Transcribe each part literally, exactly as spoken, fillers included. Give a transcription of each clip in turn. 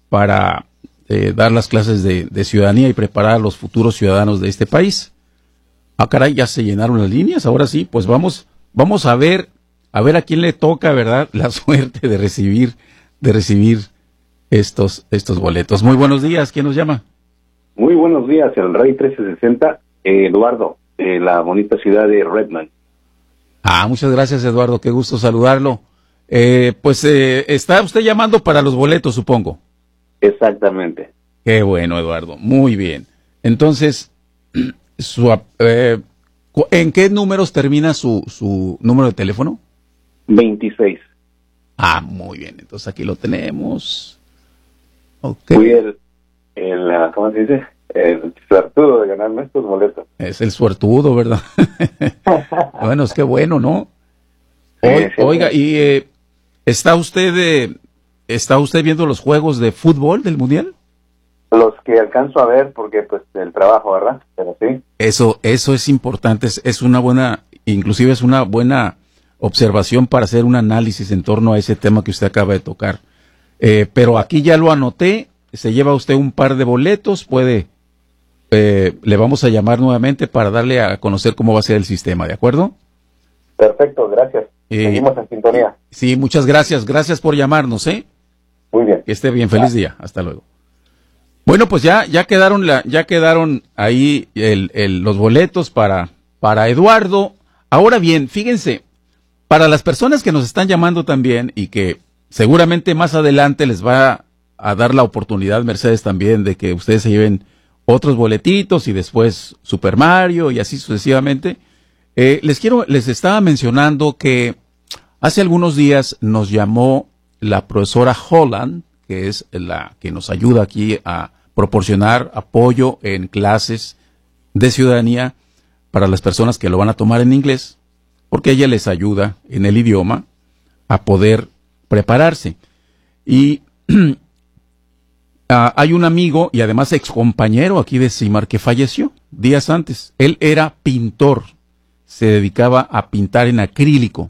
para eh, dar las clases de, de ciudadanía y preparar a los futuros ciudadanos de este país. Ah, caray, ya se llenaron las líneas, ahora sí, pues vamos, vamos a ver, a ver a quién le toca, ¿verdad?, la suerte de recibir, de recibir estos, estos boletos. Muy buenos días, ¿quién nos llama? Muy buenos días, el Rey trece sesenta, eh, Eduardo, de la bonita ciudad de Redmond. Ah, muchas gracias, Eduardo, qué gusto saludarlo. Eh, pues eh, está usted llamando para los boletos, supongo. Exactamente. Qué bueno, Eduardo, muy bien. Entonces, su, eh, ¿en qué números termina su, su número de teléfono? veintiséis. Ah, muy bien, entonces aquí lo tenemos. Okay. Fui el, el, ¿cómo se dice? El suertudo de ganarme estos boletos. Es el suertudo, ¿verdad? Bueno, es que bueno, ¿no? O, sí, sí, oiga, ¿y eh, está usted eh, está usted viendo los juegos de fútbol del Mundial? Los que alcanzo a ver, porque pues el trabajo, ¿verdad? Pero sí. Eso, eso es importante, es, es una buena, inclusive es una buena observación para hacer un análisis en torno a ese tema que usted acaba de tocar. Eh, pero aquí ya lo anoté, se lleva usted un par de boletos, puede, eh, le vamos a llamar nuevamente para darle a conocer cómo va a ser el sistema, ¿de acuerdo? Perfecto, gracias. Eh, Seguimos en sintonía. Sí, muchas gracias, gracias por llamarnos, ¿eh? Muy bien. Que esté bien, feliz día, hasta luego. Bueno, pues ya, ya quedaron la, ya quedaron ahí el, el, los boletos para, para Eduardo. Ahora bien, fíjense, para las personas que nos están llamando también y que seguramente más adelante les va a dar la oportunidad, Mercedes, también de que ustedes se lleven otros boletitos y después Super Mario y así sucesivamente. Eh, les quiero, les estaba mencionando que hace algunos días nos llamó la profesora Holland, que es la que nos ayuda aquí a proporcionar apoyo en clases de ciudadanía para las personas que lo van a tomar en inglés, porque ella les ayuda en el idioma a poder prepararse. Y uh, hay un amigo y además excompañero aquí de CIMAR que falleció días antes. Él era pintor, se dedicaba a pintar en acrílico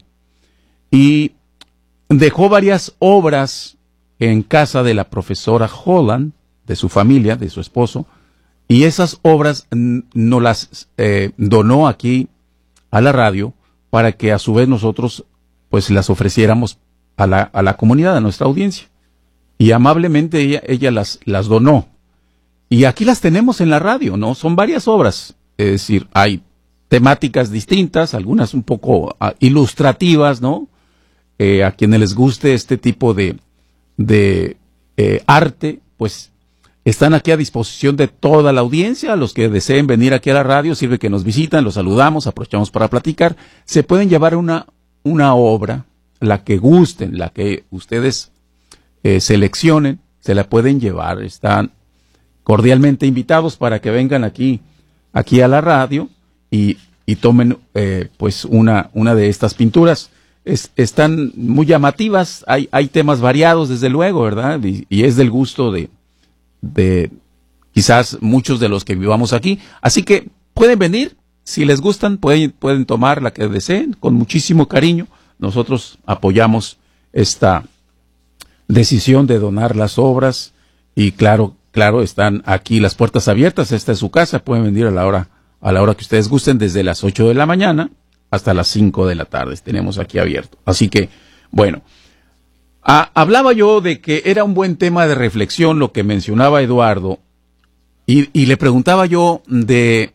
y dejó varias obras en casa de la profesora Holland, de su familia, de su esposo, y esas obras nos las eh, donó aquí a la radio para que a su vez nosotros pues las ofreciéramos a la, a la comunidad, a nuestra audiencia. Y amablemente ella, ella las, las donó. Y aquí las tenemos en la radio, ¿no? Son varias obras, es decir, hay temáticas distintas, algunas un poco uh, ilustrativas, ¿no? Eh, a quienes les guste este tipo de, de eh, arte, pues están aquí a disposición de toda la audiencia. Los que deseen venir aquí a la radio, sirve que nos visitan, los saludamos, aprovechamos para platicar. Se pueden llevar una, una obra, la que gusten, la que ustedes eh, seleccionen, se la pueden llevar. Están cordialmente invitados para que vengan aquí, aquí a la radio y, y tomen eh, pues una, una de estas pinturas. Es, están muy llamativas, hay, hay temas variados desde luego, ¿verdad? Y, y es del gusto de, de quizás muchos de los que vivamos aquí. Así que pueden venir, si les gustan, pueden, pueden tomar la que deseen, con muchísimo cariño. Nosotros apoyamos esta decisión de donar las obras y claro, claro, están aquí las puertas abiertas, esta es su casa, pueden venir a la hora, a la hora que ustedes gusten, desde las ocho de la mañana hasta las cinco de la tarde, tenemos aquí abierto. Así que, bueno, a, hablaba yo de que era un buen tema de reflexión lo que mencionaba Eduardo, y, y le preguntaba yo de,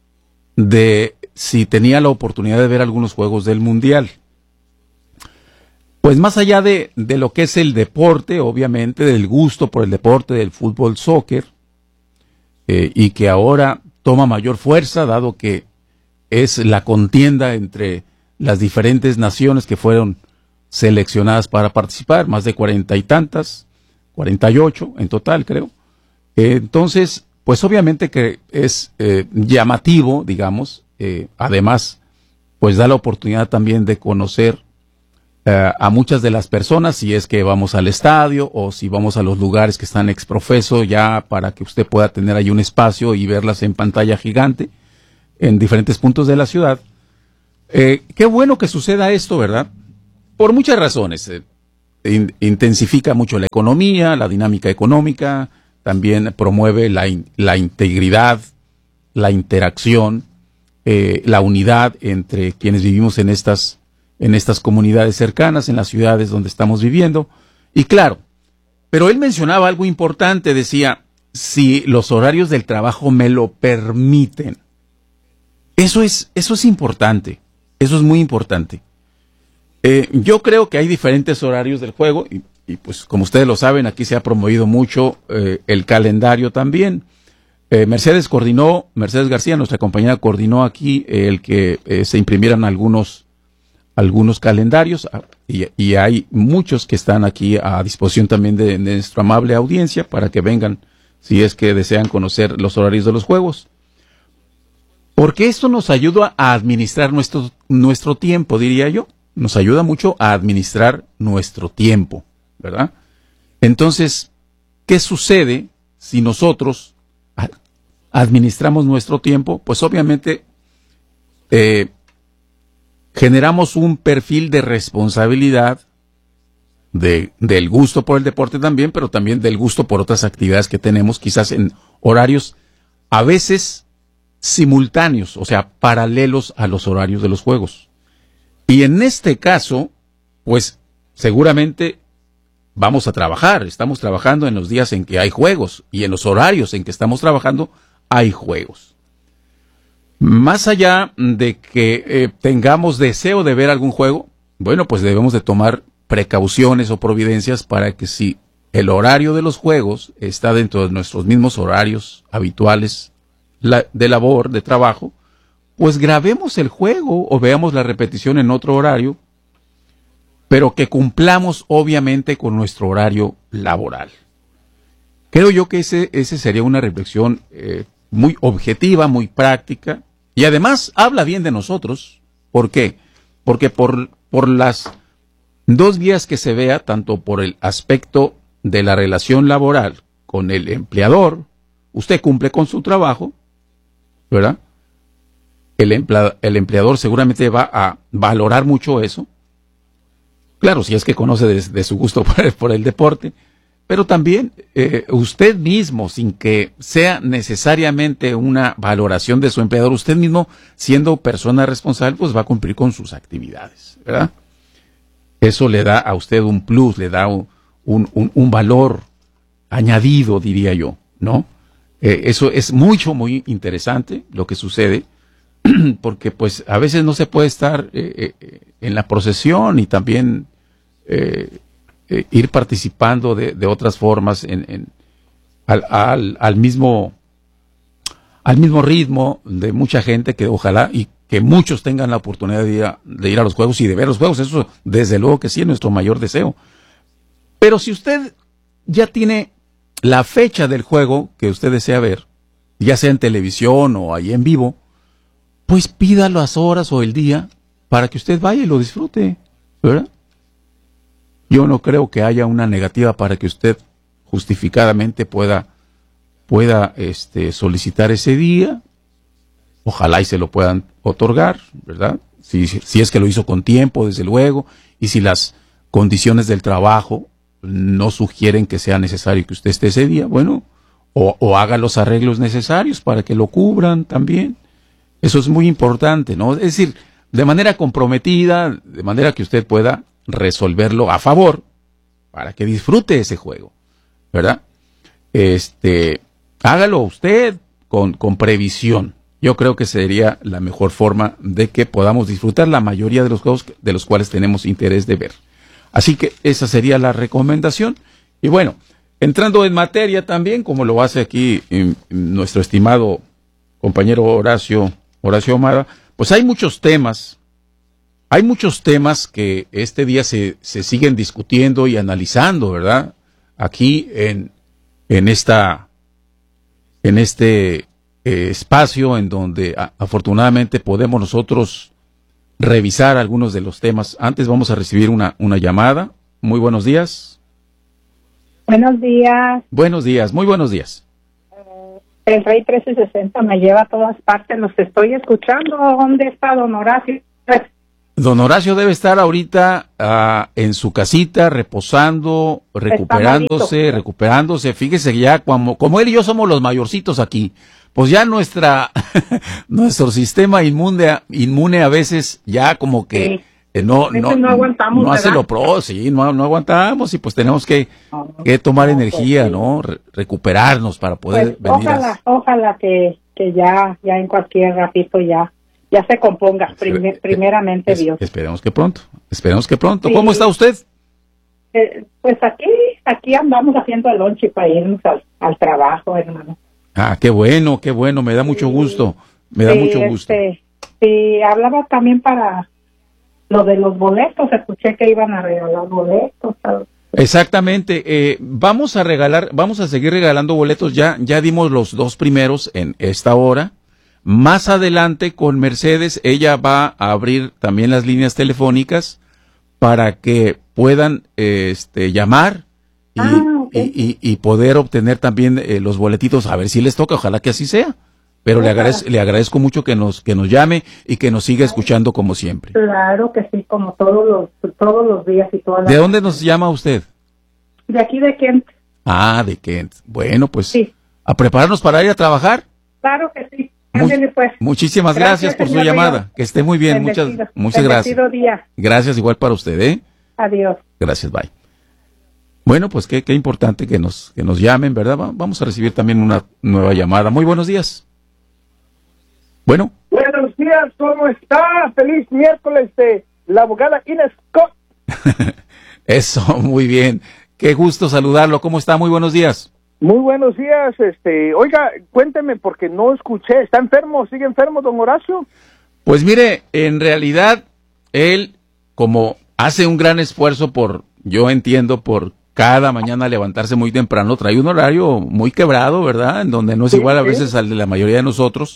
de si tenía la oportunidad de ver algunos juegos del Mundial. Pues más allá de, de lo que es el deporte, obviamente, del gusto por el deporte del fútbol, soccer, eh, y que ahora toma mayor fuerza, dado que es la contienda entre las diferentes naciones que fueron seleccionadas para participar, más de cuarenta y tantas, cuarenta y ocho en total, creo. Eh, entonces, pues obviamente que es eh, llamativo, digamos, eh, además, pues da la oportunidad también de conocer eh, a muchas de las personas, si es que vamos al estadio o si vamos a los lugares que están exprofeso, ya para que usted pueda tener ahí un espacio y verlas en pantalla gigante en diferentes puntos de la ciudad. Eh, qué bueno que suceda esto, ¿verdad? Por muchas razones. Eh, in, intensifica mucho la economía, la dinámica económica, también promueve la, in, la integridad, la interacción, eh, la unidad entre quienes vivimos en estas, en estas comunidades cercanas, en las ciudades donde estamos viviendo. Y claro, pero él mencionaba algo importante, decía, si los horarios del trabajo me lo permiten. Eso es, eso es importante, eso es muy importante. Eh, yo creo que hay diferentes horarios del juego y, y pues como ustedes lo saben, aquí se ha promovido mucho eh, el calendario también. Eh, Mercedes coordinó, Mercedes García, nuestra compañera, coordinó aquí eh, el que eh, se imprimieran algunos, algunos calendarios y, y hay muchos que están aquí a disposición también de, de nuestra amable audiencia para que vengan si es que desean conocer los horarios de los juegos. Porque esto nos ayuda a administrar nuestro, nuestro tiempo, diría yo. Nos ayuda mucho a administrar nuestro tiempo, ¿verdad? Entonces, ¿qué sucede si nosotros administramos nuestro tiempo? Pues obviamente eh, generamos un perfil de responsabilidad, de, del gusto por el deporte también, pero también del gusto por otras actividades que tenemos, quizás en horarios a veces simultáneos, o sea, paralelos a los horarios de los juegos. Y en este caso, pues seguramente vamos a trabajar, estamos trabajando en los días en que hay juegos y en los horarios en que estamos trabajando hay juegos. Más allá de que eh, tengamos deseo de ver algún juego, bueno, pues debemos de tomar precauciones o providencias para que si el horario de los juegos está dentro de nuestros mismos horarios habituales la, de labor, de trabajo, pues grabemos el juego o veamos la repetición en otro horario, pero que cumplamos obviamente con nuestro horario laboral. Creo yo que ese, ese sería una reflexión eh, muy objetiva, muy práctica, y además habla bien de nosotros. ¿Por qué? Porque por, por las dos vías que se vea, tanto por el aspecto de la relación laboral con el empleador, usted cumple con su trabajo, ¿verdad? El, emplea, el empleador seguramente va a valorar mucho eso. Claro, si es que conoce de, de su gusto por el, por el deporte, pero también eh, usted mismo, sin que sea necesariamente una valoración de su empleador, usted mismo, siendo persona responsable, pues va a cumplir con sus actividades, ¿verdad? Eso le da a usted un plus, le da un, un, un, un valor añadido, diría yo, ¿no? Eh, eso es mucho, muy interesante lo que sucede, porque pues a veces no se puede estar eh, eh, en la procesión y también eh, eh, ir participando de, de otras formas en, en, al, al, al mismo al mismo ritmo de mucha gente que ojalá y que muchos tengan la oportunidad de ir, a, de ir a los juegos y de ver los juegos. Eso desde luego que sí es nuestro mayor deseo. Pero si usted ya tiene la fecha del juego que usted desea ver, ya sea en televisión o ahí en vivo, pues pida las horas o el día para que usted vaya y lo disfrute, ¿verdad? Yo no creo que haya una negativa para que usted justificadamente pueda, pueda este, solicitar ese día. Ojalá y se lo puedan otorgar, ¿verdad? Si, si es que lo hizo con tiempo, desde luego, y si las condiciones del trabajo no sugieren que sea necesario que usted esté ese día, bueno, o, o haga los arreglos necesarios para que lo cubran también. Eso es muy importante, ¿no? Es decir, de manera comprometida, de manera que usted pueda resolverlo a favor, para que disfrute ese juego, ¿verdad? Este, hágalo usted con, con previsión. Yo creo que sería la mejor forma de que podamos disfrutar la mayoría de los juegos de los cuales tenemos interés de ver. Así que esa sería la recomendación. Y bueno, entrando en materia también, como lo hace aquí eh, nuestro estimado compañero Horacio, Horacio Ahumada, pues hay muchos temas, hay muchos temas que este día se, se siguen discutiendo y analizando, ¿verdad? Aquí en, en esta, en este eh, espacio en donde a, afortunadamente podemos nosotros revisar algunos de los temas. Antes vamos a recibir una, una llamada. Muy buenos días. Buenos días. Buenos días, muy buenos días. El Rey trescientos sesenta me lleva a todas partes, los estoy escuchando. ¿Dónde está don Horacio? Don Horacio debe estar ahorita uh, en su casita, reposando, recuperándose, recuperándose. Fíjese que ya como, como él y yo somos los mayorcitos aquí, pues ya nuestra nuestro sistema inmune, inmune a veces ya como que Sí. eh, no, no, no aguantamos, no hace ¿verdad? lo pro, sí, no, no aguantamos y pues tenemos que, No, que tomar no, energía, pues, sí. ¿no? Re- recuperarnos para poder Pues, venir ojalá, a... ojalá que, que ya, ya en cualquier ratito ya, ya se componga, primer- primeramente Es- Dios. Esperemos que pronto, esperemos que pronto. Sí. ¿Cómo está usted? Eh, pues aquí, aquí andamos haciendo el lonche para irnos al, al trabajo, hermano. Ah, qué bueno, qué bueno, me da mucho Sí. gusto, me da Sí, mucho gusto. este, sí, hablaba también para lo de los boletos, escuché que iban a regalar boletos. ¿sabes? Exactamente, eh, vamos a regalar, vamos a seguir regalando boletos, ya, ya dimos los dos primeros en esta hora. Más adelante con Mercedes, ella va a abrir también las líneas telefónicas para que puedan eh, este, llamar y, Ah, ok. y, y, y poder obtener también eh, los boletitos, a ver si les toca, ojalá que así sea. Pero le, agradez, le agradezco mucho que nos que nos llame y que nos siga escuchando como siempre. Claro que sí, como todos los todos los días y todas las... ¿De dónde nos llama usted? De aquí de Kent. Ah, de Kent. Bueno, pues Sí. a prepararnos para ir a trabajar. Claro que sí. Mu- Ándele, pues. Muchísimas gracias, Gracias, por su señor llamada. Ríos. Que esté muy bien. Muchas, Bendecido. muchas gracias. Bendecido día. Gracias igual para usted, ¿eh? Adiós. Gracias, bye. Bueno, pues qué, qué importante que nos, que nos llamen, ¿verdad? Va- Vamos a recibir también una nueva llamada. Muy buenos días. Bueno, Buenos días, ¿cómo está? Feliz miércoles de la abogada Ina Scott. eso, muy bien. Qué gusto saludarlo. ¿Cómo está? Muy buenos días. Muy buenos días, este, oiga, cuénteme porque no escuché, ¿está enfermo? ¿Sigue enfermo, don Horacio? Pues mire, en realidad, él, como hace un gran esfuerzo por, yo entiendo, por cada mañana levantarse muy temprano, trae un horario muy quebrado, ¿verdad? En donde no es Sí, igual a sí. veces al de la mayoría de nosotros.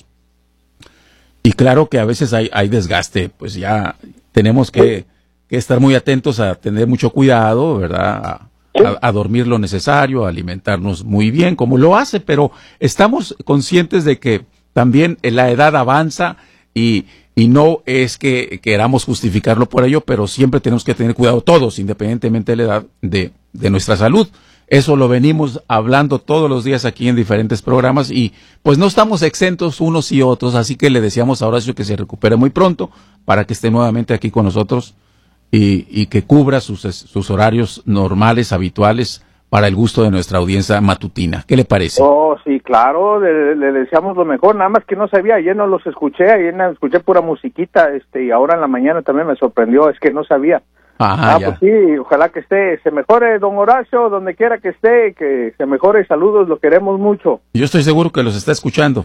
Y claro que a veces hay, hay desgaste, pues ya tenemos que, que estar muy atentos a tener mucho cuidado, ¿verdad? A, a, a dormir lo necesario, a alimentarnos muy bien, como lo hace, pero estamos conscientes de que también la edad avanza y, y no es que queramos justificarlo por ello, pero siempre tenemos que tener cuidado todos, independientemente de la edad, de, de nuestra salud. Eso lo venimos hablando todos los días aquí en diferentes programas y pues no estamos exentos unos y otros, así que le deseamos a Horacio que se recupere muy pronto para que esté nuevamente aquí con nosotros y, y que cubra sus, sus horarios normales, habituales, para el gusto de nuestra audiencia matutina. ¿Qué le parece? Oh, sí, claro, le, le deseamos lo mejor, nada más que no sabía, ayer no los escuché, ayer no escuché pura musiquita, este, y ahora en la mañana también me sorprendió, es que no sabía. Ajá, ah, ya. pues sí, ojalá que esté, se mejore don Horacio, donde quiera que esté, que se mejore, saludos, lo queremos mucho. Yo estoy seguro que los está escuchando.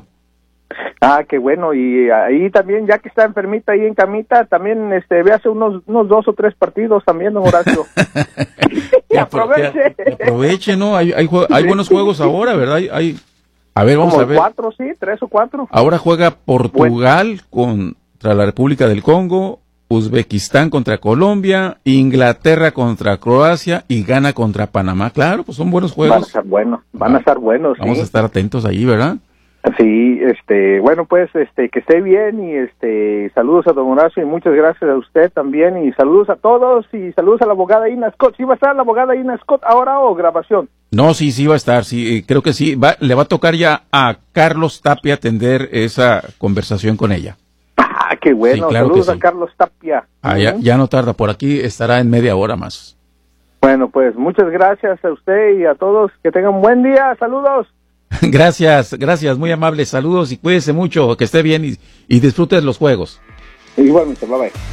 Ah, qué bueno, y ahí también, ya que está enfermita ahí en camita, también este, ve hace unos, unos dos o tres partidos también, don Horacio. Que apro- Aproveche. que- que aproveche, ¿no? Hay, hay, jue- hay buenos juegos ahora, ¿verdad? Hay, hay- a ver, vamos Como a ver. cuatro, sí, tres o cuatro. Ahora juega Portugal contra la República del Congo, Uzbekistán contra Colombia, Inglaterra contra Croacia y Ghana contra Panamá. Claro, pues son buenos Van a juegos. estar buenos, van a estar buenos, Vamos sí. a estar atentos ahí, ¿verdad? Sí, este, bueno, pues, este, que esté bien y, este, saludos a don Horacio y muchas gracias a usted también y saludos a todos y saludos a la abogada Ina Scott. ¿Sí va a estar la abogada Ina Scott ahora o grabación? No, sí, sí va a estar, sí, eh, creo que sí. Va, le va a tocar ya a Carlos Tapia atender esa conversación con ella. Ah, qué bueno, Sí, claro saludos que sí. a Carlos Tapia. Ah, ya, Ujú. ya no tarda, por aquí estará en media hora más. Bueno, pues, muchas gracias a usted y a todos, que tengan un buen día, saludos. Gracias, gracias, muy amable. Saludos y cuídese mucho, que esté bien y, y disfrute de los juegos. Igualmente, bye bye.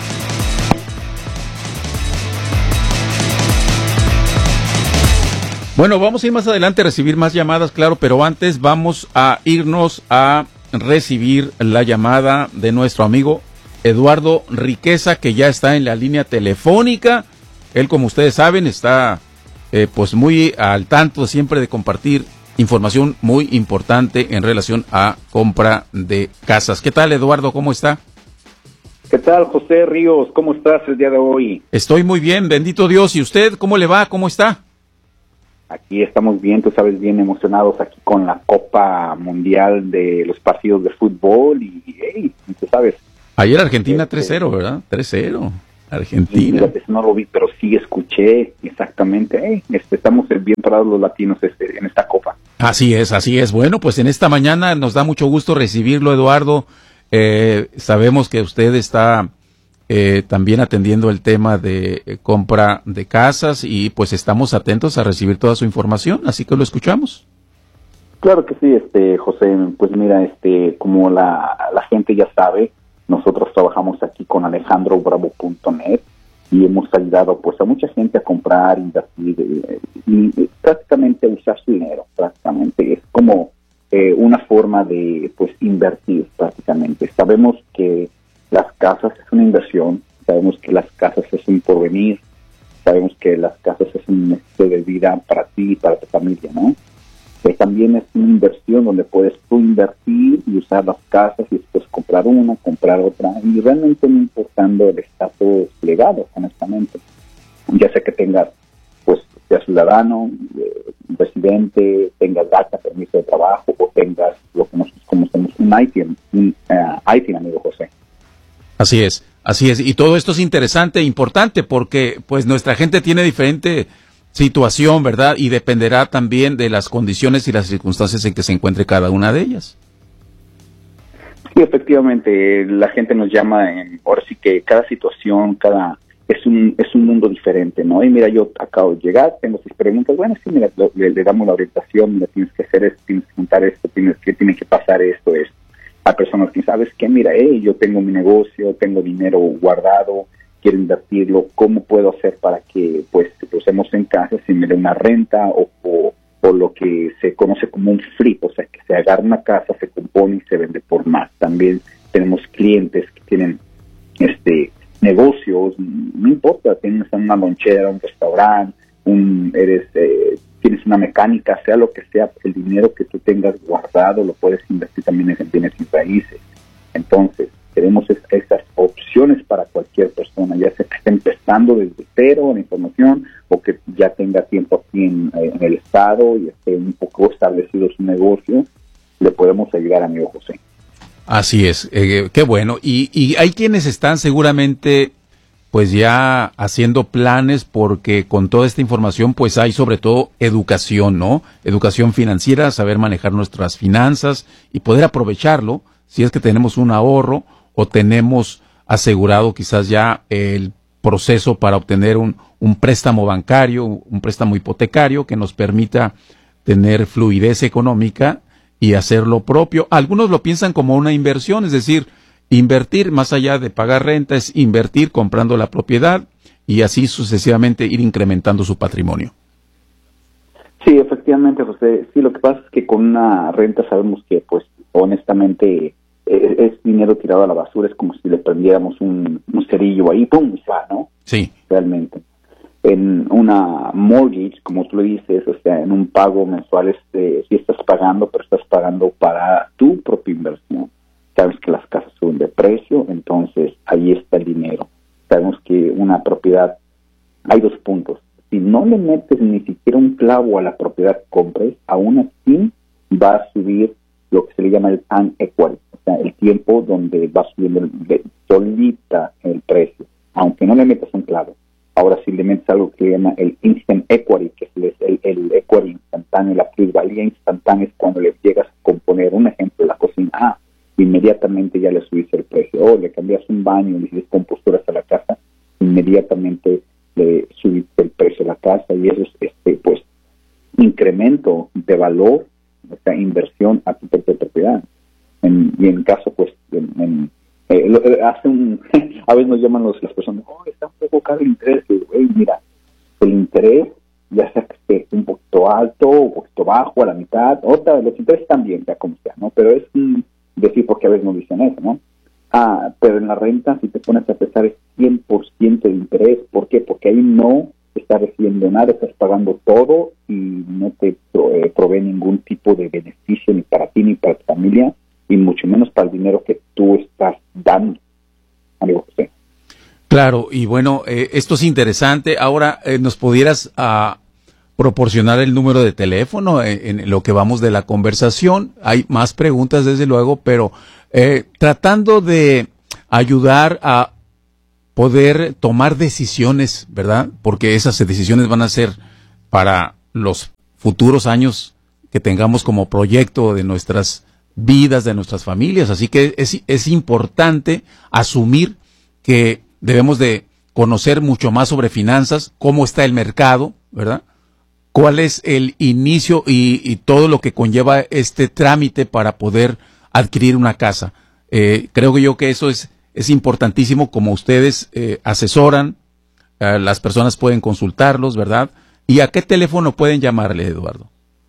Bueno, vamos a ir más adelante a recibir más llamadas, claro, pero antes vamos a irnos a recibir la llamada de nuestro amigo Eduardo Riqueza, que ya está en la línea telefónica. Él, como ustedes saben, está eh, pues muy al tanto siempre de compartir información muy importante en relación a compra de casas. ¿Qué tal, Eduardo? ¿Cómo está? ¿Qué tal, José Ríos? ¿Cómo estás el día de hoy? Estoy muy bien, bendito Dios. ¿Y usted cómo le va? ¿Cómo está? Aquí estamos bien, tú sabes, bien emocionados aquí con la Copa Mundial de los partidos de fútbol y, hey, tú sabes. Ayer Argentina tres cero, ¿verdad? tres cero. Argentina. Fíjate, no lo vi, pero sí escuché exactamente. Eh, este, estamos bien parados los latinos este, en esta copa. Así es, así es. Bueno, pues en esta mañana nos da mucho gusto recibirlo, Eduardo. Eh, sabemos que usted está eh, también atendiendo el tema de eh, compra de casas y pues estamos atentos a recibir toda su información, así que lo escuchamos. Claro que sí, este José. Pues mira, este como la, la gente ya sabe, nosotros trabajamos aquí con alejandro bravo punto net y hemos ayudado pues a mucha gente a comprar, invertir y, y, y prácticamente usar su dinero. Prácticamente es como eh, una forma de pues invertir prácticamente. Sabemos que las casas es una inversión, sabemos que las casas es un porvenir, sabemos que las casas es un estilo de vida para ti y para tu familia, ¿no? Que también es una inversión donde puedes tú invertir y usar las casas y después comprar una, comprar otra, y realmente no importando el estatus legal, honestamente. Ya sea que tengas, pues, sea ciudadano, eh, residente, tengas data, permiso de trabajo, o tengas lo que nosotros conocemos un I T I N, un uh, I T I N, amigo José. Así es, así es. Y todo esto es interesante e importante porque, pues, nuestra gente tiene diferente situación, ¿verdad? Y dependerá también de las condiciones y las circunstancias en que se encuentre cada una de ellas. Sí, efectivamente, la gente nos llama, en, ahora sí que cada situación, cada es un es un mundo diferente, ¿no? Y mira, yo acabo de llegar, tengo sus preguntas, bueno, sí, mira, le, le damos la orientación, mira, tienes que hacer esto, tienes que juntar esto, tienes que, tiene que pasar esto, esto. Hay personas que, ¿sabes qué? Mira, hey, yo tengo mi negocio, tengo dinero guardado, quiero invertirlo, ¿cómo puedo hacer para que pues lo usemos en casa, si me dé una renta o, o, o lo que se conoce como un flip, o sea, que se agarra una casa, se compone y se vende por más? También tenemos clientes que tienen este negocios, no importa, tienes una lonchera, un restaurante, un, eres eh, tienes una mecánica, sea lo que sea, el dinero que tú tengas guardado lo puedes invertir también en bienes y raíces. Entonces, tenemos es, esas opciones para cualquier persona, ya sea que esté empezando desde cero la información o que ya tenga tiempo aquí en, en el estado y esté un poco establecido su negocio, le podemos ayudar, amigo José. Así es, eh, qué bueno. Y, y hay quienes están seguramente pues ya haciendo planes porque con toda esta información pues hay sobre todo educación, ¿no? Educación financiera, saber manejar nuestras finanzas y poder aprovecharlo si es que tenemos un ahorro o tenemos asegurado quizás ya el proceso para obtener un, un préstamo bancario, un préstamo hipotecario que nos permita tener fluidez económica y hacer lo propio. Algunos lo piensan como una inversión, es decir, invertir más allá de pagar renta es invertir comprando la propiedad y así sucesivamente ir incrementando su patrimonio. Sí, efectivamente, José. Sí, lo que pasa es que con una renta sabemos que, pues, honestamente, es, es dinero tirado a la basura. Es como si le prendiéramos un, un cerillo ahí, ¡pum!, y va, ¿no? Sí. Realmente. En una mortgage, como tú le dices, o sea, en un pago mensual, este, sí estás pagando, pero estás pagando para tu propia inversión. Sabes que las casas suben de precio, entonces ahí está el dinero. Sabemos que una propiedad, hay dos puntos. Si no le metes ni siquiera un clavo a la propiedad que compres, aún así va a subir lo que se le llama el time equal, o sea, el tiempo donde va subiendo el, solita el precio, aunque no le metas un clavo. Ahora si le metes algo que se le llama el instant equity, que es el, el equity instantáneo, la plusvalía instantánea es cuando le llegas a componer, un ejemplo, la cocina, ah, inmediatamente ya le subiste el precio, o le cambias un baño, le hiciste composturas a la casa, inmediatamente le subiste el precio de la casa, y eso es este pues incremento de valor, o sea, inversión a tu propia propiedad. En, y en caso, pues, en, en, eh, lo, hace un, a veces nos llaman los, las personas, oh, está un poco caro el interés, y, hey, mira, el interés, ya sea que esté un poquito alto, un poquito bajo, a la mitad, otra, los intereses también, ya como sea, ¿no? Pero es un decir, porque a veces nos dicen eso, ¿no? Ah, pero en la renta, si te pones a pensar, es cien por ciento de interés. ¿Por qué? Porque ahí no estás recibiendo nada, estás pagando todo y no te eh, provee ningún tipo de beneficio ni para ti ni para tu familia, y mucho menos para el dinero que tú estás dando, amigo José. Claro, y bueno, eh, esto es interesante. Ahora, eh, ¿nos pudieras uh, proporcionar el número de teléfono en, en lo que vamos de la conversación? Hay más preguntas, desde luego, pero eh, tratando de ayudar a poder tomar decisiones, ¿verdad? Porque esas decisiones van a ser para los futuros años que tengamos como proyecto de nuestras vidas, de nuestras familias. Así que es, es importante asumir que debemos de conocer mucho más sobre finanzas, cómo está el mercado, ¿verdad? Cuál es el inicio y, y todo lo que conlleva este trámite para poder adquirir una casa. Eh, creo que yo que eso es, es importantísimo, como ustedes eh, asesoran, eh, las personas pueden consultarlos, ¿verdad? ¿Y a qué teléfono pueden llamarle, Eduardo?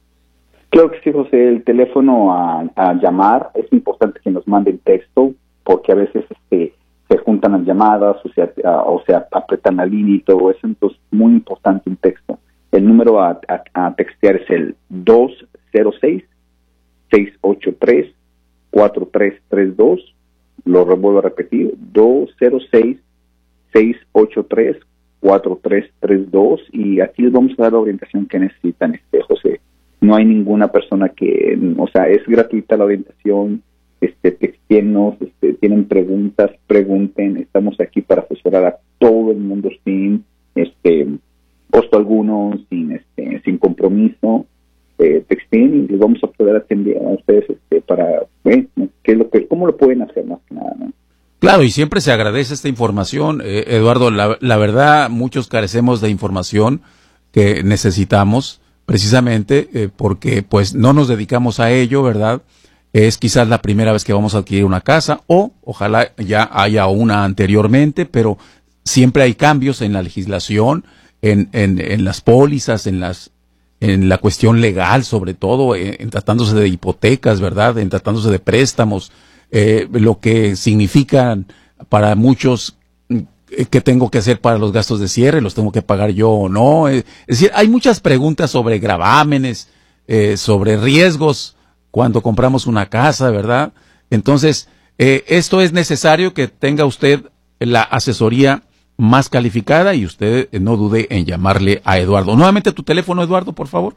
Claro que sí, José, el teléfono a, a llamar, es importante que nos manden texto, porque a veces este, se juntan las llamadas o se, a, o se apretan la línea y todo eso, entonces muy importante un texto. El número a, a, a textear es el dos cero seis, seis ocho tres, cuatro tres tres dos, lo vuelvo a repetir, dos cero seis, seis ocho tres, cuatro tres tres dos, y aquí les vamos a dar la orientación que necesitan, este José. No hay ninguna persona que, o sea, es gratuita la orientación, este, textenos, este, tienen preguntas, pregunten, estamos aquí para asesorar a todo el mundo sin este costo alguno, sin este, sin compromiso, eh, texten y les vamos a poder atender a ustedes este, para, eh, qué es lo que, cómo lo pueden hacer más que nada, ¿no? Claro, y siempre se agradece esta información, eh, Eduardo, la, la verdad, muchos carecemos de información que necesitamos, precisamente eh, porque pues no nos dedicamos a ello, ¿verdad? Es quizás la primera vez que vamos a adquirir una casa o ojalá ya haya una anteriormente, pero siempre hay cambios en la legislación, en, en, en las pólizas, en las en la cuestión legal, sobre todo en, en tratándose de hipotecas, ¿verdad? En tratándose de préstamos, eh, lo que significan para muchos qué tengo que hacer para los gastos de cierre, los tengo que pagar yo o no. Es decir, hay muchas preguntas sobre gravámenes, eh, sobre riesgos cuando compramos una casa, ¿verdad? Entonces, eh, esto es necesario que tenga usted la asesoría más calificada y usted eh, no dude en llamarle a Eduardo. Nuevamente tu teléfono, Eduardo, por favor.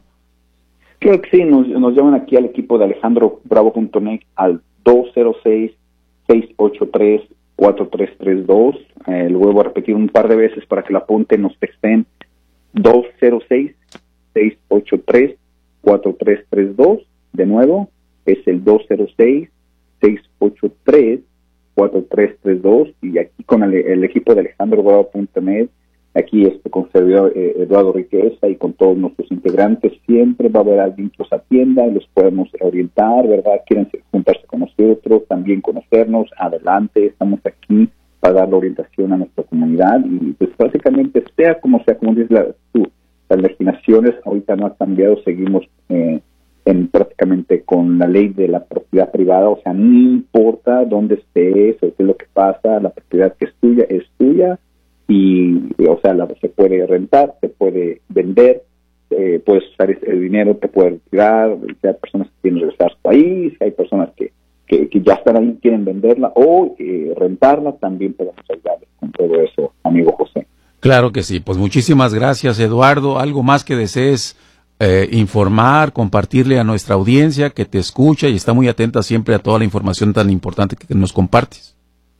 Creo que sí, nos, nos llaman aquí al equipo de alejandro bravo punto net al dos cero seis, seis ocho tres, cuatro tres tres dos. Eh, lo vuelvo a repetir un par de veces para que la apunten, nos texten dos cero seis, seis ocho tres, cuatro tres tres dos. De nuevo, es el dos cero seis, seis ocho tres, cuatro tres tres dos. Y aquí con el, el equipo de alejandro bravo punto net, aquí este, con servidor eh, Eduardo Riqueza y con todos nuestros integrantes, siempre va a haber alguien que los atienda y los podemos orientar, ¿verdad? Quieren juntarse con nosotros, también conocernos, adelante, estamos aquí para dar la orientación a nuestra comunidad y pues básicamente sea como sea, como dices la, tú, las legislaciones ahorita no han cambiado, seguimos eh, en prácticamente con la ley de la propiedad privada, o sea, no importa dónde estés o qué es lo que pasa, la propiedad que es tuya es tuya y, o sea, la, se puede rentar, se puede vender, eh, puedes usar el dinero, te puedes retirar, o sea, hay personas que quieren regresar a su país, hay personas que Que, que ya están ahí, quieren venderla o eh, rentarla, también podemos ayudarles con todo eso, amigo José. Claro que sí, pues muchísimas gracias, Eduardo. ¿Algo más que desees eh, informar, compartirle a nuestra audiencia que te escucha y está muy atenta siempre a toda la información tan importante que nos compartes?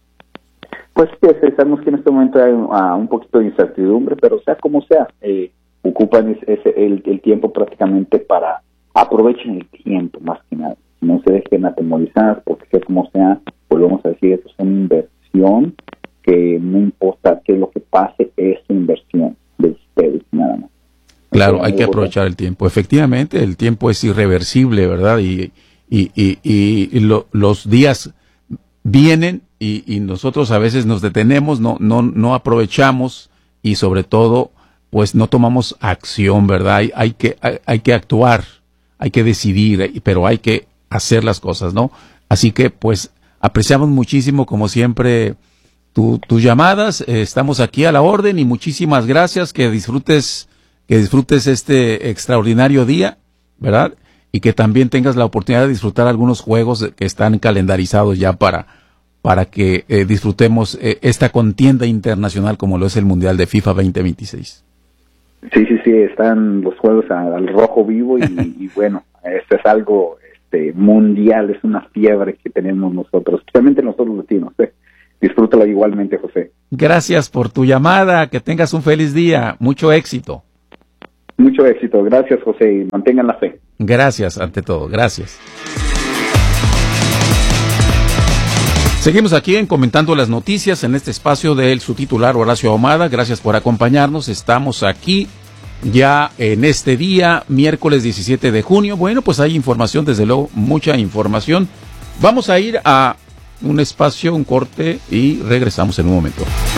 Pues, pues sabemos que en este momento hay un, uh, un poquito de incertidumbre, pero sea como sea, eh, ocupan ese, ese, el, el tiempo prácticamente para, aprovechen el tiempo más que nada. No se dejen atemorizar, porque sea como sea, volvemos a decir, esto es una inversión que no importa qué es lo que pase, es una inversión de ustedes, nada más. Claro, hay que aprovechar el tiempo. Efectivamente, el tiempo es irreversible, ¿verdad? Y, y, y, y lo, los días vienen y, y nosotros a veces nos detenemos, no, no, no aprovechamos y sobre todo, pues no tomamos acción, ¿verdad? Hay, hay que, hay, hay que actuar, hay que decidir, pero hay que hacer las cosas, ¿no? Así que, pues, apreciamos muchísimo, como siempre, tu, tus llamadas, eh, estamos aquí a la orden y muchísimas gracias, que disfrutes, que disfrutes este extraordinario día, ¿verdad? Y que también tengas la oportunidad de disfrutar algunos juegos que están calendarizados ya para, para que eh, disfrutemos eh, esta contienda internacional como lo es el Mundial de FIFA veinte veintiséis. Sí, sí, sí, están los juegos al rojo vivo y, y bueno, esto es algo este, mundial, es una fiebre que tenemos nosotros, especialmente nosotros los latinos, ¿eh? Disfrútala igualmente, José. Gracias por tu llamada, que tengas un feliz día, mucho éxito. Mucho éxito, gracias, José, y mantengan la fe. Gracias, ante todo, gracias. Seguimos aquí en Comentando las Noticias en este espacio del subtitular Horacio Ahumada. Gracias por acompañarnos. Estamos aquí ya en este día, miércoles diecisiete de junio. Bueno, pues hay información, desde luego, mucha información. Vamos a ir a un espacio, un corte y regresamos en un momento.